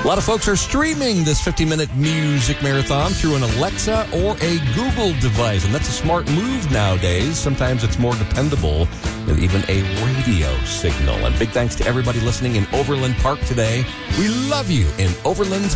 A lot of folks are streaming this 50-minute music marathon through an Alexa or a Google device, and that's a smart move nowadays. Sometimes it's more dependable than even a radio signal. And big thanks to everybody listening in Overland Park today. We love you in Overland's